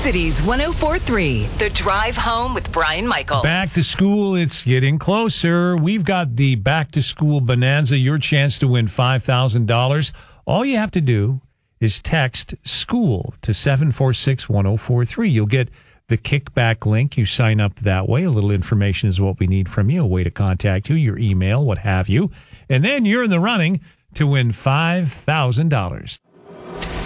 Cities 104.3, The Drive Home with Brian Michaels. Back to school, it's getting closer. We've got the Back to School Bonanza, your chance to win $5,000. All you have to do is text SCHOOL to 746-1043. You'll get the kickback link. You sign up that way. A little information is what we need from you, a way to contact you, your email, what have you. And then you're in the running to win $5,000.